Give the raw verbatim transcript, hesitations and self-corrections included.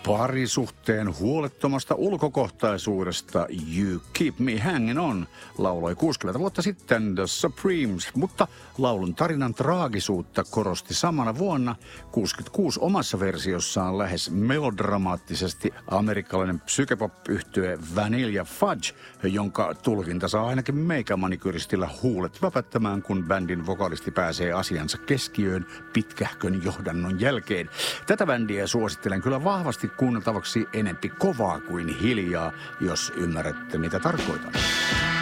Parisuhteen huolettomasta ulkokohtaisuudesta You Keep Me Hanging On lauloi kuusikymmentä vuotta sitten The Supremes, mutta laulun tarinan traagisuutta korosti samana vuonna kuusikymmentäkuusi omassa versiossaan lähes melodramaattisesti amerikkalainen psykepop-yhtye Vanilla Fudge, jonka tulkinta saa ainakin meikämanikyristillä huulet väpättämään, kun bändin vokalisti pääsee asiansa keskiöön pitkähkön johdannon jälkeen. Tätä bändiä suosittelen kyllä vahvasti kuunneltavaksi enempi kovaa kuin hiljaa, jos ymmärrätte mitä tarkoitan.